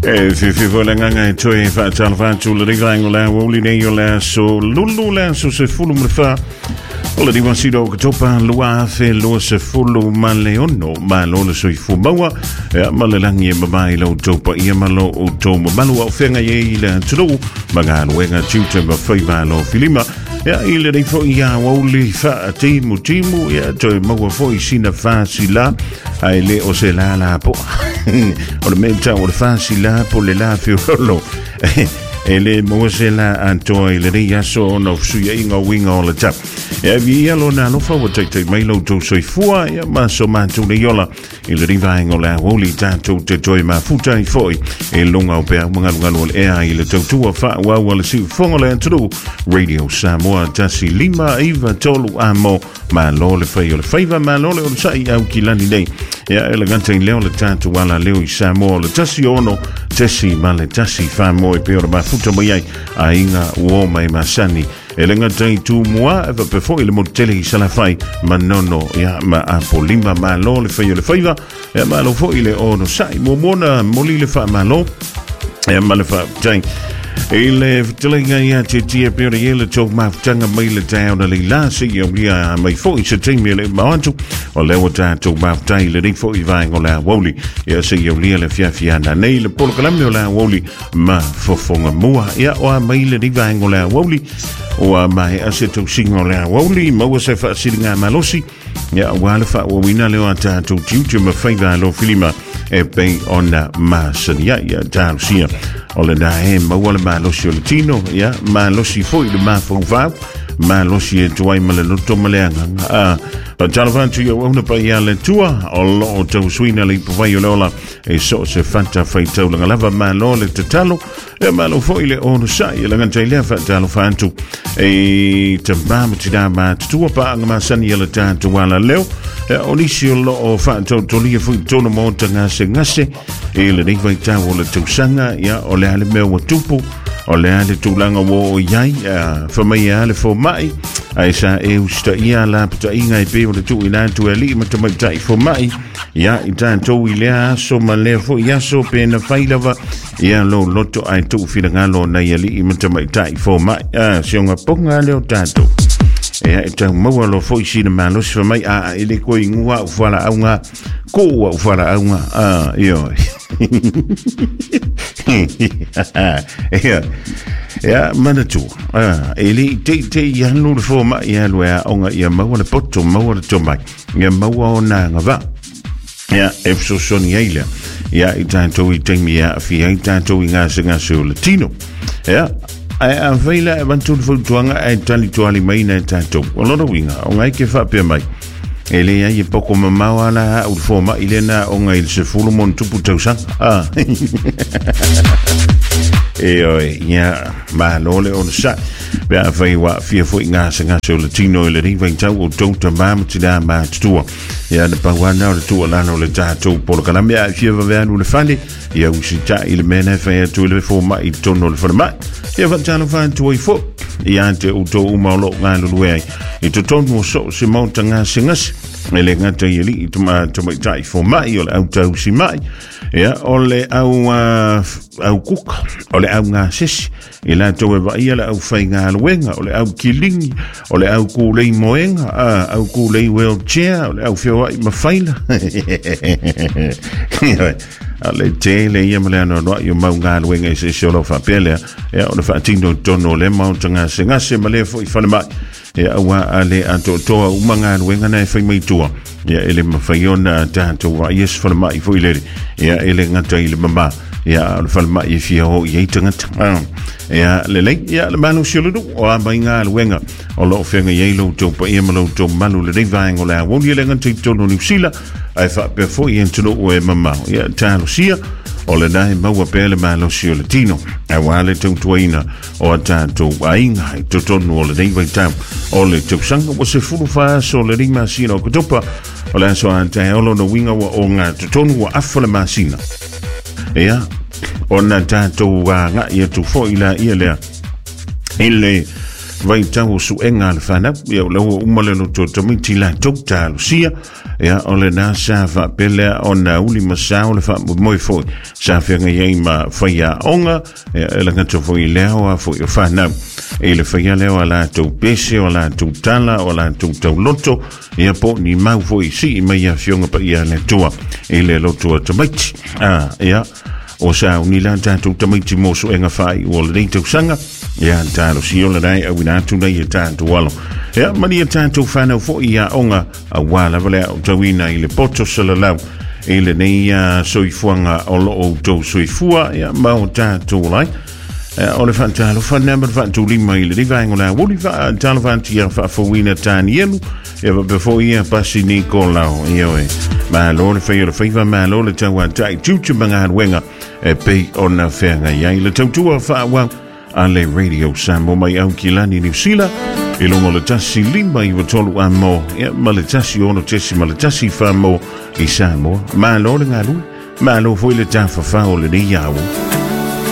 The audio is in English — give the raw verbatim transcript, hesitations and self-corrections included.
E fi fi vola nganga e toe fa tal fa tu le ringo la woli ne yo la so lulu la so se fulu mfa. Ola di wasido topa lua fe lo se fulu maleono ma lo le so fu bawa e ma le langi ma mai lo topa ia ma lo o to ma malu o fenga ye la tru maga lo nga tuta ma foi ma lo filima ya ile dei fo ia woli fa timu timu ya to ma wo fo sina fa sila ai le o se la la po o le menta o le fa sila po le la fi lo ele mo se la anto ile ria so no suya inga winga o le tap e via lo na lo fa wo tai tai mai lo to so fua ya ma so ma tu le yola ile riva inga la woli tanto te toi ma futa i foi e longa o pe mga lunga lo e ai ile to tu fa wa wa le si fonga le tu radio Samoa tasi lima iva tolu amo ma lo le fa yo le fa ma lo le o sai au kilani nei ya elegante in leo le tanto wala leo i Samoa le tasi ono tasi ma le tasi fa mo e pe o ma futa mo ai a inga uo mai masani e lenga tai tu mua e pe fo ile mo tele i sala fai ma nono ya ma a polima ma lo le fa yo le fa e ma lo fo ile ono sai mo mona mo li le fa ma lo e ma le fa tai ele telinga ia te tia pere ele tok ma tanga mai le tau na le la si yo ia mai fo i se timi le maantu o le wata tok ma tai le ring fo i vai ngola woli ia si yo le fia fia na nei le polo kalamio la woli ma fo fonga mua ia o mai le ring vai ngola woli o mai ase tok singo la woli ma wa se fa singa malosi ia wala fa o wina le ata tok tiu ma fai va lo filima e pe ona ma sania ia ta sia o le na e ma wala ma lo si o latino ya ma lo si foi le ma fo va ma lo si e tuai ma le loto ma le anga a o talavan tu yo ona pa ia le tua o lo to suina le pa yo lola e so se fanta fai tau la lava ma lo le tatalo e ma lo foi le ono sai la nganta le fa talo fantu e tamba ma tida ma tua pa ma sani le tanto wala leo e onisi lo o fa to to li fu to no mo tanga se ngase e le ring vai tau le tu sanga ya o le ale me o tupu o le ale tulanga wo yai fa mai ale fo mai ai sa e usta ia la pta inga i pe o tu ina tu ali ma mai tai fo mai ya i tanto i le so ma le fo ya so pe na failava ya lo loto ai tu fi nga lo na ali i ma mai tai fo mai a se nga ponga le o tanto e ta mo lo fo i sina ma lo so mai a ele ko ingua fala aunga ko fala aunga a yo ja ja mana tu ah ele te te ya no fo ma ya lo ya onga ya ma wala poto ma wala to mai ya ma wona ngava ya efso son yaila ya itanto i temi ya fi itanto inga singa so latino ya ai avela e bantu fo tuanga ai tali tuali mai na tanto ono winga onga ke fa pe mai ele ya ye poko mama wala u forma ilena onga il se fulu mon tupu tausa ah e oi ya ma no le on sa ba vai wa fia fo inga sanga so latino le ri vai tau o tonta ma mtida ma tua ya na pa wana o tua la no le tato por kalambia fia va va no le fani ya usita il mena fa tu le forma i tono le forma ya va tano fa tu i fo ya te o to uma lo ngalo we i to tono so se monta nga singas ele ngata yeli tuma tuma tai fo mai o auto si mai ya ole au au kuk ole au nga sis ila to va ia la au fainga luenga ole au kilingi ole au ku lei moenga au ku lei wheelchair ole au fio ma faila ale tele ia mala no no yo maunga luenga se solo fa pele ya ole fa tindo tono le mountain singa se male fo i fa ma ya wa ale anto to umanga luenga na fa mai tua ya ele ma fa yona tanto wa yes fa ma i fo ile ya ele ngata ile mama ya le fa ma i fi ho ye tangat ya le le ya le manu silu o mainga luenga o lo fenga ye lo to pa e malo to manu le riva ngola won ye le ngata to no sila ai fa pe fo ye to o e mama ya talo sia o le nai maua pele malo sio latino ai wale to tuina o tanto ainga to to no le riva tam o le to sanga o se fulu fa so le rima sino ko topa o le so ante o lo no winga o nga to to no afala masina ya ona tanto wa nga ye to fo ila ile ile vai tau su enga le whana, ia o lau umalelo tō tamiti la tōk tā lusia, ia o le nā sā wha pelea o nā uli masā o le wha moi fōi, sā whianga iei ma whaia onga, ia e langa tō fōi leo a fōi o whanau, e le whaia leo a la tō pese, o la tō tala, o la tō tau loto, ia po ni mau fōi si i mai a whionga pa ia le tua, e le loto a tamiti, ah, ia, o sa unila tātou tamaiti moso enga whai o le reitau sanga, ia tālo si o le rai au ina atu nei e tātou alo. Ia mani e tātou whanau fo i a onga a wala wale au tauina i le poto salalau, e le nei a soifuanga o lo o tau soifua, ia mau tātou lai. O le whantalo whanamar whantou lima i le rivaengo la wuli whantalo whanti a whafawina tāni elu, ia befo ia pasi ni ko lau, ia oe. Ma lo le whai o le whaiva, ma lo le tau a tai tiutu mga haruenga, e pei o na whenga iai. Le tau tua whawau a le Radio Samoa mai au ki lani New Zealand, i longo le tasi lima i watolu a mo, ia ma le tasi ono tesi ma le tasi wha mo i Samoa. Ma lo le ngā lui, ma lo fwoi le tā whawhau le ni iau.